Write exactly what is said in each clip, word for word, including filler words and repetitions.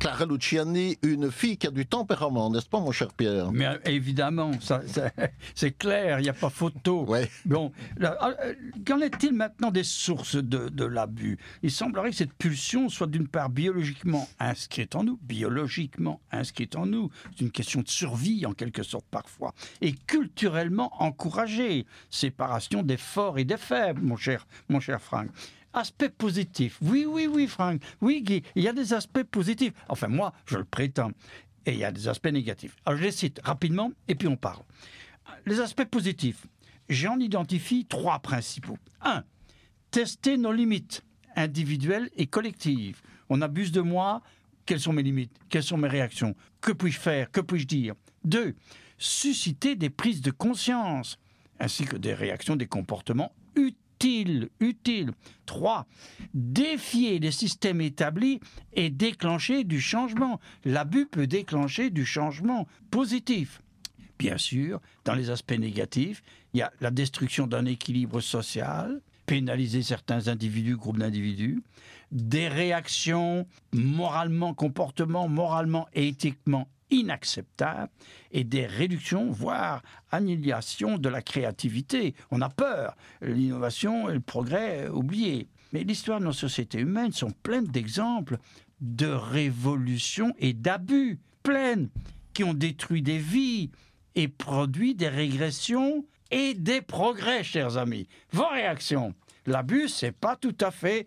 Clara Luciani, une fille qui a du tempérament, n'est-ce pas, mon cher Pierre? Mais euh, évidemment, ça, ça, c'est clair, il n'y a pas photo. Ouais. Bon, là, euh, qu'en est-il maintenant des sources de, de l'abus? Il semblerait que cette pulsion soit d'une part biologiquement inscrite en nous, biologiquement inscrite en nous, c'est une question de survie en quelque sorte parfois, et culturellement encouragée, séparation des forts et des faibles, mon cher, mon cher Franck. Aspect positif, oui, oui, oui, Franck, oui, Guy, il y a des aspects positifs. Enfin, moi, je le prétends. Et il y a des aspects négatifs. Alors, je les cite rapidement, et puis on parle. Les aspects positifs, j'en identifie trois principaux. Un, tester nos limites individuelles et collectives. On abuse de moi, quelles sont mes limites? Quelles sont mes réactions? Que puis-je faire? Que puis-je dire? Deux, susciter des prises de conscience, ainsi que des réactions, des comportements utiles. Utile, utile. Trois, défier les systèmes établis et déclencher du changement. L'abus peut déclencher du changement positif. Bien sûr, dans les aspects négatifs, il y a la destruction d'un équilibre social, pénaliser certains individus, groupes d'individus, des réactions moralement, comportements moralement et éthiquement inacceptables et des réductions, voire annihilation de la créativité. On a peur. L'innovation et le progrès, oubliés. Mais l'histoire de nos sociétés humaines sont pleines d'exemples de révolutions et d'abus, pleines, qui ont détruit des vies et produit des régressions et des progrès, chers amis. Vos réactions? L'abus, c'est pas tout à fait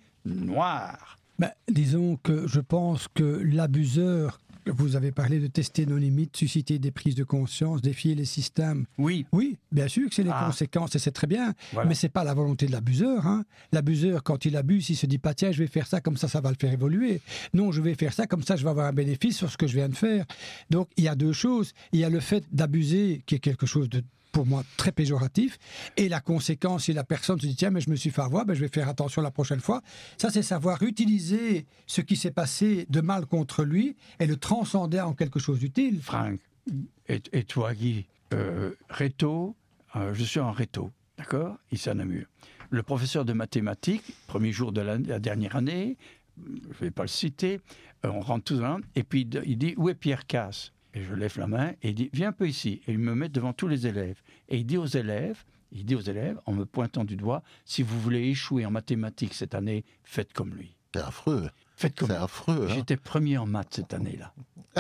noir. Ben, disons que je pense que l'abuseur, vous avez parlé de tester nos limites, susciter des prises de conscience, défier les systèmes. Oui. Oui, bien sûr que c'est les Ah. conséquences et c'est très bien, Voilà. mais c'est pas la volonté de l'abuseur. Hein. L'abuseur, quand il abuse, il se dit pas tiens, je vais faire ça comme ça, ça va le faire évoluer. Non, je vais faire ça comme ça, je vais avoir un bénéfice sur ce que je viens de faire. Donc il y a deux choses. Il y a le fait d'abuser, qui est quelque chose de pour moi très péjoratif, et la conséquence, si la personne se dit tiens mais je me suis fait avoir, ben, je vais faire attention la prochaine fois, ça c'est savoir utiliser ce qui s'est passé de mal contre lui et le transcender en quelque chose d'utile. Franck, et, et toi Guy, euh, réto, euh, je suis en réto, d'accord, ici à Namur. Le professeur de mathématiques, premier jour de la, la dernière année, je ne vais pas le citer, euh, on rentre tous dans, et puis il dit où est Pierre Casse? Et je lève la main et il dit viens un peu ici. Et il me met devant tous les élèves. Et il dit aux élèves, il dit aux élèves, en me pointant du doigt, si vous voulez échouer en mathématiques cette année, faites comme lui. C'est affreux. Faites comme C'est lui. affreux. Hein. J'étais premier en maths cette année-là.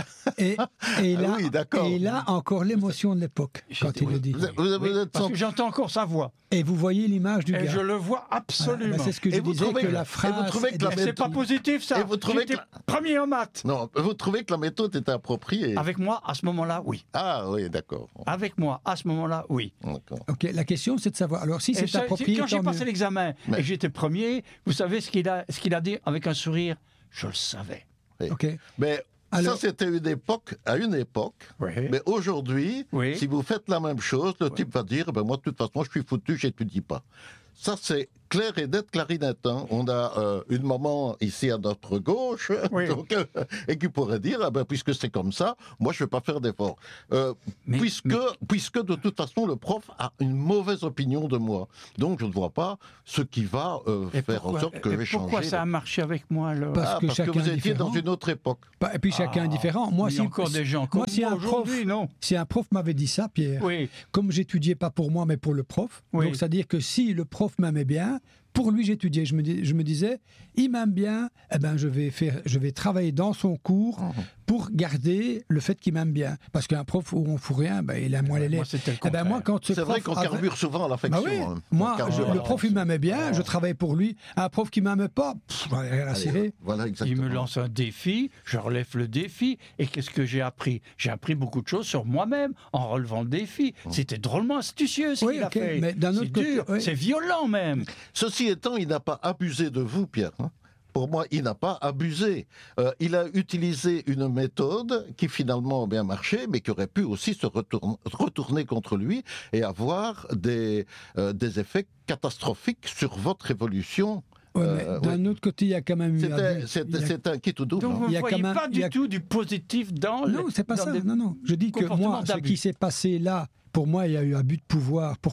Et, et, là, Ah oui, d'accord. et là, encore l'émotion de l'époque, quand J'étais- il le dit. Vous, vous- vous Oui, êtes parce sans- que j'entends encore sa voix. Et vous voyez l'image du Et gars. je le vois Voilà, absolument. ben, c'est ce que Et je vous disais, trouvez que que- la et vous phrase... trouvez que la est- Mais c'est pas positif ça. Et vous trouvez J'étais que premier en maths. Non, vous trouvez que la méthode était appropriée? Avec moi, à ce moment-là, oui. Ah oui, d'accord. Avec moi, à ce moment-là, oui. D'accord. Ok, la question c'est de savoir, alors si Et c'est ça, approprié, quand j'ai tant passé mieux. l'examen Mais- et que j'étais premier, vous savez ce qu'il a, ce qu'il a dit avec un sourire? Je le savais. Ok. Mais Alors- ça, c'était une époque, à une époque. Oui. Mais aujourd'hui, Oui. si vous faites la même chose, le type va dire, ben moi, de toute façon, je suis foutu, j'étudie pas. Ça, c'est clair et net, clarinette. Hein. On a euh, une maman ici à notre gauche, Oui. donc, euh, et qui pourrait dire, ah ben, puisque c'est comme ça, moi, je vais pas faire d'efforts. Euh, Mais- puisque, mais- puisque, de toute façon, le prof a une mauvaise opinion de moi. Donc, je ne vois pas ce qui va euh, Et faire pourquoi, en sorte que et je vais pourquoi changer. ça a marché avec moi alors? Parce Ah, que parce que chacun vous est étiez dans différent. une autre époque. Bah, Et puis chacun Ah, est différent. Moi, il y si, a encore des gens comme moi, si moi un prof, aujourd'hui, non? si un prof m'avait dit ça, Pierre, Oui. comme j'étudiais pas pour moi, mais pour le prof, Oui. donc c'est-à-dire que si le prof m'aimait bien, pour lui j'étudiais. Je me, dis- je me disais, il m'aime bien, eh ben je vais faire, je vais travailler dans son cours pour garder le fait qu'il m'aime bien. Parce qu'un prof où on fout rien, ben il aime moins Moi, l'élève. c'était le Eh ben moi, contraire. quand ce C'est prof vrai qu'on avait- carbure souvent à l'affection. Bah oui. hein. Moi, On carbure je- à le l'affection. prof, il m'aimait bien, je travaillais pour lui. Un prof qui m'aimait pas, pff, j'en ai rien à Allez, cirer. Voilà, exactement. Il me lance un défi, je relève le défi, et qu'est-ce que j'ai appris? J'ai appris beaucoup de choses sur moi-même en relevant le défi. C'était drôlement astucieux ce Oui, qu'il a ok, fait. mais d'un autre C'est côté, dur, oui. c'est violent même. Ceci étant, il n'a pas abusé de vous, Pierre. hein. Pour moi, il n'a pas abusé. Euh, il a utilisé une méthode qui finalement a bien marché, mais qui aurait pu aussi se retourne- retourner contre lui et avoir des, euh, des effets catastrophiques sur votre évolution. Ouais, Euh, mais d'un autre côté, il y a quand même eu C'était, abus. c'était- Il y a- c'est un kit ou double. Donc hein. vous Il y ne a voyez quand même- pas il du y a- tout du positif dans Non, les- c'est pas dans ça. des Non, non. Je dis que comportements moi, ce d'abus. qui s'est passé là, pour moi, il y a eu abus de pouvoir. Pourquoi ?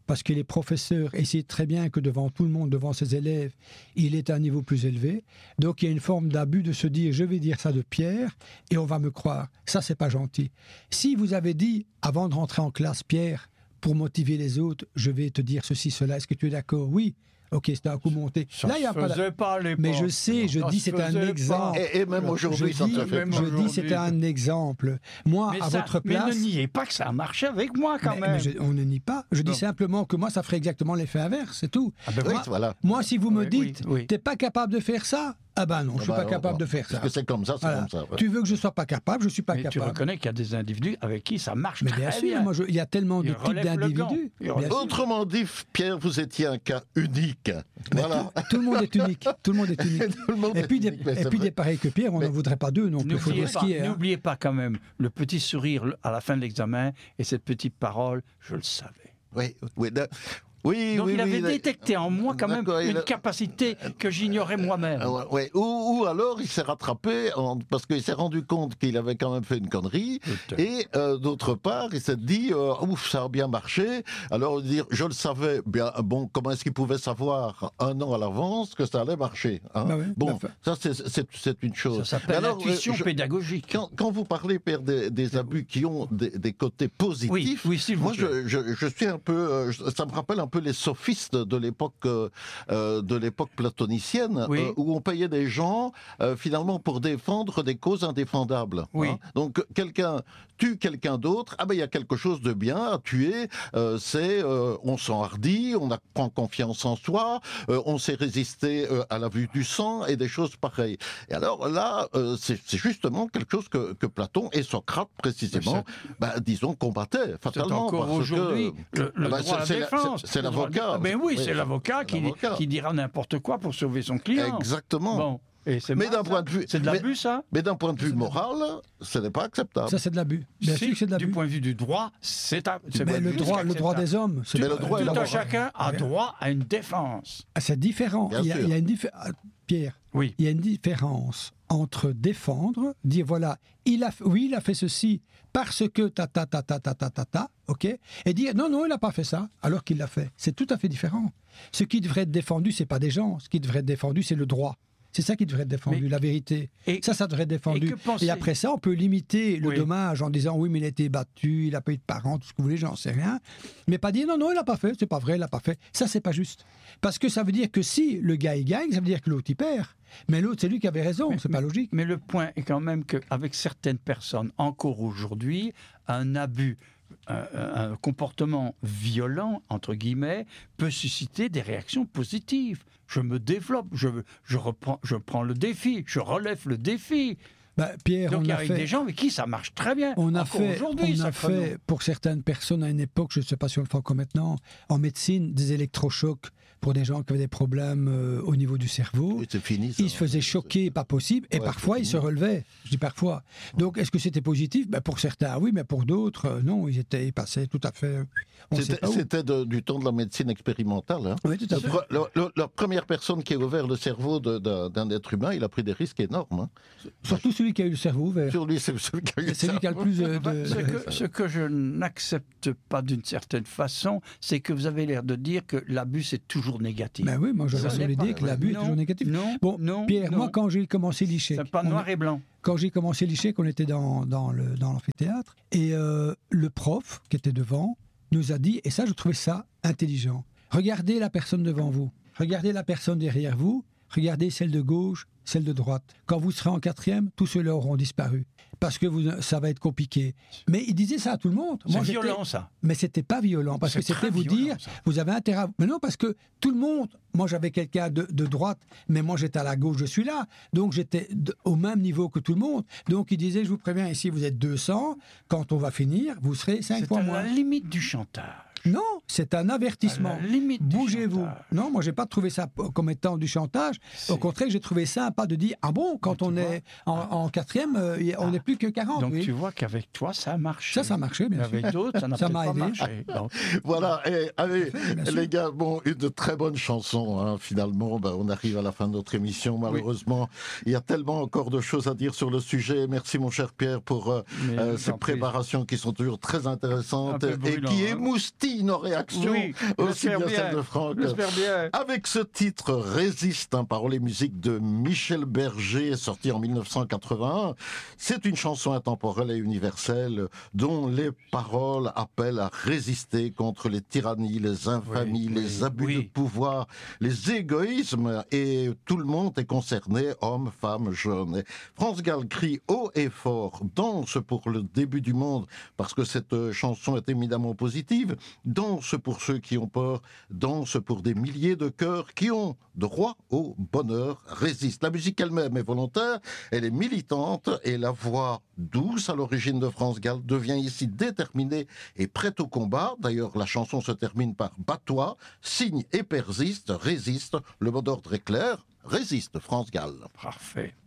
parce que les professeurs essaient très bien que devant tout le monde, devant ses élèves, il est à un niveau plus élevé. Donc il y a une forme d'abus de se dire je vais dire ça de Pierre et on va me croire. Ça, c'est pas gentil. Si vous avez dit avant de rentrer en classe, Pierre, pour motiver les autres, je vais te dire ceci, cela, est-ce que tu es d'accord? Oui. Ok, c'était un coup monté. Ça Là, il y a se pas. faisait pas à l'époque. Mais je sais, je Ça dis se c'est un faisait exemple. Et, et même aujourd'hui, Je ça dis, se fait. même je dis aujourd'hui. c'était un exemple. Moi, Mais à ça- votre mais place. ne niez pas que ça a marché avec moi quand mais- même. mais je- on ne nie pas. Je dis Non. simplement que moi, ça ferait exactement l'effet inverse, c'est tout. Ah ben Oui, moi, voilà. moi, si vous me Oui, dites, oui, oui. t'es pas capable de faire ça, ah ben non, je Ah suis bah pas non, capable non. de faire ça. Parce que c'est comme ça, c'est Voilà. comme ça. ouais. Tu veux que je sois pas capable, je suis pas Mais tu capable. reconnais qu'il y a des individus avec qui ça marche Mais très bien sûr, bien. moi, je- il y a tellement de Il types relève le gant. d'individus. Il Bien relève- sûr. Autrement dit, Pierre, vous étiez un cas unique. Voilà. Tout le monde est unique. Tout le monde est unique. Tout le monde Et est puis, des, unique, mais et c'est puis vrai. des pareils que Pierre, on Mais- n'en voudrait pas deux non plus. Il faut N'oubliez dire ce pas, qui est. hein. n'oubliez pas quand même le petit sourire à la fin de l'examen et cette petite parole, je le savais. Oui, oui, da- oui, Donc oui, il avait oui, détecté en moi quand même d'accord, il une a- capacité que j'ignorais moi-même. Ah ouais, ouais. Ou, ou alors il s'est rattrapé en- parce qu'il s'est rendu compte qu'il avait quand même fait une connerie. Peut-être. Et euh, d'autre part, il s'est dit euh, ouf, ça a bien marché. Alors dire je le savais. Bien bon, comment est-ce qu'il pouvait savoir un an à l'avance que ça allait marcher hein Bah oui, Bon, bah, fa- ça c'est- c'est c'est une chose. Ça s'appelle Mais alors, l'intuition euh, je- pédagogique. Quand, quand vous parlez, Père, des, des abus qui ont des, des côtés positifs, Oui, oui, s'il vous moi plaît. je, je, je suis un peu, euh, je- ça me rappelle un peu les sophistes de l'époque, euh, euh, de l'époque platonicienne, Oui. euh, où on payait des gens euh, finalement pour défendre des causes indéfendables. Oui. hein. Donc quelqu'un tue quelqu'un d'autre, ah ben il y a quelque chose de bien à tuer. euh, c'est, euh, on s'enhardit, on a- prend confiance en soi, euh, on sait résister euh, à la vue du sang et des choses pareilles. Et alors là, euh, c'est c'est justement quelque chose que, que Platon et Socrate précisément, ben, disons, combattaient C'est fatalement. encore parce aujourd'hui que- le, le Ah bah, droit à la c'est- c'est la- défense. c'est- c'est Le droit à- l'avocat. Ah ben oui, Oui, c'est l'avocat qui, l'avocat. qui dira n'importe quoi pour sauver son client. Exactement. Bon. Et c'est Mais mal, d'un ça. point de vue- C'est de mais- l'abus, ça Mais d'un point de vue moral, ce n'est pas acceptable. Ça, c'est de l'abus. Bien Si, sûr que c'est de du l'abus. point de vue du droit, c'est un- c'est Mais pas le plus droit, le droit qu'acceptable. des hommes, c'est Mais le droit est Tout là-bas. un chacun a droit à une défense. Ah, c'est différent. Bien Il y a, sûr. il y a une diffé- ah, Pierre, Oui. il y a une différence entre défendre, dire voilà, il a, f- oui, il a fait ceci parce que ta ta ta ta ta ta ta ta, ok, et dire non non, il n'a pas fait ça alors qu'il l'a fait. C'est tout à fait différent. Ce qui devrait être défendu, c'est pas des gens. Ce qui devrait être défendu, c'est le droit. C'est ça qui devrait être défendu, Mais- la vérité. Et- Ça, ça devrait être défendu. et que pensez- Et après ça, on peut limiter le Oui. dommage en disant oui, mais il a été battu, il n'a pas eu de parents, tout ce que vous voulez, j'en sais rien. Mais pas dire non, non, il n'a pas fait, c'est pas vrai, il n'a pas fait. Ça, c'est pas juste. Parce que ça veut dire que si le gars il gagne, ça veut dire que l'autre il perd. Mais l'autre, c'est lui qui avait raison, c'est pas logique. Mais le point est quand même qu'avec certaines personnes, encore aujourd'hui, un abus, un, un comportement violent, entre guillemets, peut susciter des réactions positives. Je me développe, je, je, reprends, je prends le défi, je relève le défi. Bah, Pierre, Donc on il y a a avec fait... des gens avec qui ça marche très bien. On a Encore fait, aujourd'hui, on a sacrément. fait pour certaines personnes à une époque, je ne sais pas si on le fait encore maintenant, en médecine, des électrochocs pour des gens qui avaient des problèmes euh, au niveau du cerveau. Oui, c'est fini. ça. Ils se faisaient choquer, pas possible, et Ouais, parfois c'est ils se fini. relevaient. Je dis parfois. Donc est-ce que c'était positif? Ben, pour certains, oui, mais pour d'autres, euh, non, ils étaient, ils passaient tout à fait. On sait C'était pas où. c'était de- du temps de la médecine expérimentale. hein. Oui, tout à Le fait. pre- le- le- la première personne qui a ouvert le cerveau de- d'un d'un être humain, il a pris des risques énormes. hein. Surtout celui qui a eu le cerveau ouvert. Sur lui, c'est celui qui a eu C'est lui qui a le plus euh, Enfin, de. ce, que, ce que je n'accepte pas d'une certaine façon, c'est que vous avez l'air de dire que l'abus c'est toujours négatif. Ben oui, moi j'aurais Ça sur n'est l'idée pas- que l'abus est non, toujours négatif. Non, Bon, non, Pierre, non. moi quand j'ai commencé l'I C H E C, C'est pas on- noir et blanc. quand j'ai commencé l'I C H E C, on était dans, dans le- dans l'amphithéâtre, et euh, le prof qui était devant nous a dit, et ça je trouvais ça intelligent, regardez la personne devant vous, regardez la personne derrière vous, regardez celle de gauche, celle de droite. Quand vous serez en quatrième, tous ceux-là auront disparu. Parce que vous, ça va être compliqué. Mais il disait ça à tout le monde. C'est Moi, j'étais- violent ça. Mais c'était pas violent, parce C'est que c'était très vous violent, dire, ça. vous avez intérêt à... Mais non, parce que tout le monde, moi j'avais quelqu'un de, de droite, mais moi j'étais à la gauche, je suis là. Donc j'étais de- au même niveau que tout le monde. Donc il disait, je vous préviens, ici vous êtes deux cents, quand on va finir, vous serez cinq C'est fois à moins. la limite du chantage. Non, c'est un avertissement. À la limite du Bougez-vous. chantage. Non, moi j'ai pas trouvé ça p- comme étant du chantage. C'est- Au contraire, j'ai trouvé sympa de dire, ah bon, quand Mais on tu est en, en quatrième, euh, y a- on Ah. n'est plus que quarante. Donc oui. tu vois qu'avec toi ça a marché. Ça, ça a marché, bien Mais sûr. avec d'autres, ça n'a Ça peut-être m'a pas aidé. marché. Donc, Voilà, et, allez, bien sûr. les gars, bon, une très bonne chanson, hein, finalement, ben, on arrive à la fin de notre émission, malheureusement. Il y a tellement encore de choses à dire sur le sujet. Merci, mon cher Pierre, pour euh, Mais euh, je ces t'en prie. préparations qui sont toujours très Un intéressantes peu et brûlant, qui hein. émoustillent nos réactions. réaction, Oui, aussi bien, j'espère bien, celle de Franck. j'espère bien. Avec ce titre Résiste, hein, paroles et musique de Michel Berger, sorti en mille neuf cent quatre-vingt-un, c'est une chanson intemporelle et universelle dont les paroles appellent à résister contre les tyrannies, les infamies, Oui, les oui, abus oui. de pouvoir, les égoïsmes, et tout le monde est concerné, hommes, femmes, jeunes. Et France Gall crie haut et fort, danse pour le début du monde, parce que cette chanson est éminemment positive, danse pour ceux qui ont peur, danse pour des milliers de cœurs qui ont droit au bonheur, résiste. La musique elle-même est volontaire, elle est militante, et la voix douce à l'origine de France Gall devient ici déterminée et prête au combat. D'ailleurs, la chanson se termine par « Bats-toi, signe et persiste, résiste, le mot d'ordre est clair, résiste France Gall ». Parfait.